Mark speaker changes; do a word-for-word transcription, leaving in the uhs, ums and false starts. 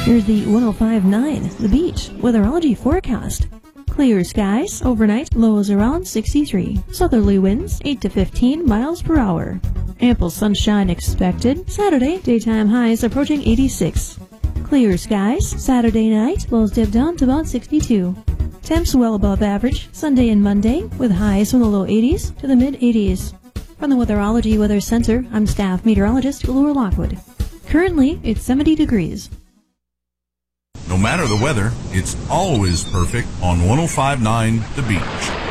Speaker 1: Here's the one oh five point nine The Beach weatherology forecast. Clear skies overnight, lows around sixty-three. Southerly winds eight to fifteen miles per hour. Ample sunshine expected. Saturday, daytime highs approaching eighty-six. Clear skies. Saturday night, lows dip down to about sixty-two. Temps well above average Sunday and Monday, with highs from the low eighties to the mid eighties. From the Weatherology Weather Center, I'm staff meteorologist Laura Lockwood. Currently, it's seventy degrees.
Speaker 2: No matter the weather, it's always perfect on one oh five point nine The Beach.